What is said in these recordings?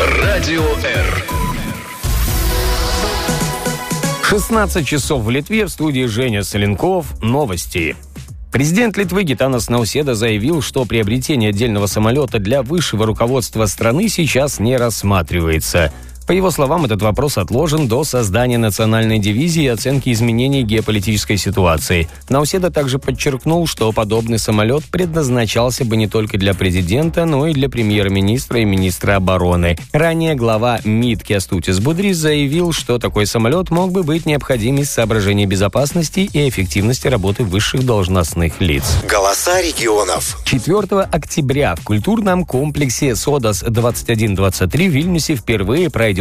Радио Р. 16 часов в Литве, в студии Женя Соленков. Новости. Президент Литвы Гитанас Науседа заявил, что приобретение отдельного самолета для высшего руководства страны сейчас не рассматривается. По его словам, этот вопрос отложен до создания национальной дивизии и оценки изменений геополитической ситуации. Науседа также подчеркнул, что подобный самолет предназначался бы не только для президента, но и для премьер-министра и министра обороны. Ранее глава МИД Кястутис Будрис заявил, что такой самолет мог бы быть необходим из соображений безопасности и эффективности работы высших должностных лиц. Голоса регионов. 4 октября в культурном комплексе «Содас-2123» в Вильнюсе впервые пройдет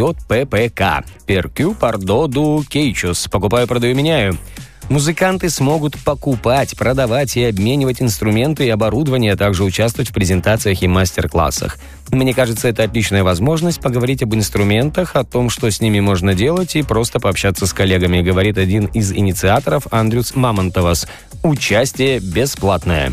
ППК – «Перкю, Пардоду, Кейчус». Покупаю, продаю, меняю. Музыканты смогут покупать, продавать и обменивать инструменты и оборудование, а также участвовать в презентациях и мастер-классах. Мне кажется, это отличная возможность поговорить об инструментах, о том, что с ними можно делать, и просто пообщаться с коллегами, говорит один из инициаторов Андрюс Мамонтовас. Участие бесплатное.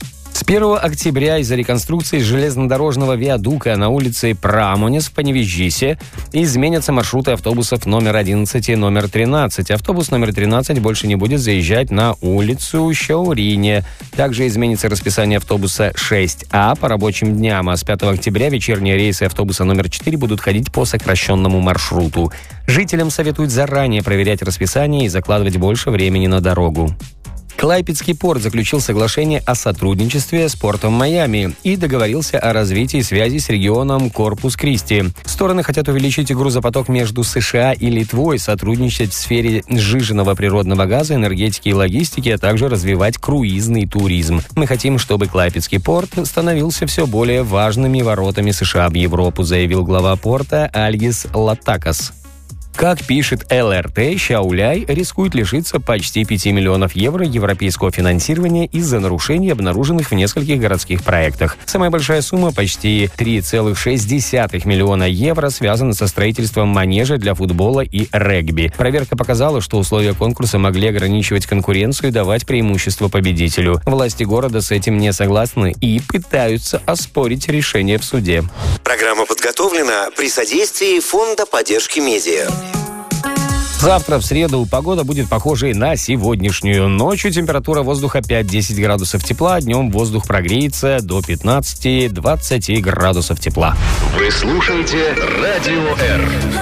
С 1 октября из-за реконструкции железнодорожного виадука на улице Прамонес в Паневижисе изменятся маршруты автобусов номер 11 и номер 13. Автобус номер 13 больше не будет заезжать на улицу Щаурине. Также изменится расписание автобуса 6А по рабочим дням, а с 5 октября вечерние рейсы автобуса номер 4 будут ходить по сокращенному маршруту. Жителям советуют заранее проверять расписание и закладывать больше времени на дорогу. Клайпедский порт заключил соглашение о сотрудничестве с портом Майами и договорился о развитии связи с регионом Корпус-Кристи. Стороны хотят увеличить грузопоток между США и Литвой, сотрудничать в сфере сжиженного природного газа, энергетики и логистики, а также развивать круизный туризм. Мы хотим, чтобы Клайпедский порт становился все более важными воротами США в Европу, заявил глава порта Альгис Латакас. Как пишет ЛРТ, Щауляй рискует лишиться почти 5 миллионов евро европейского финансирования из-за нарушений, обнаруженных в нескольких городских проектах. Самая большая сумма, почти 3,6 миллиона евро, связана со строительством манежа для футбола и регби. Проверка показала, что условия конкурса могли ограничивать конкуренцию и давать преимущество победителю. Власти города с этим не согласны и пытаются оспорить решение в суде. Программа подготовлена при содействии Фонда поддержки медиа. Завтра, в среду, погода будет похожей на сегодняшнюю. Ночью температура воздуха 5-10 градусов тепла, днем воздух прогреется до 15-20 градусов тепла. Вы слушаете Радио Р.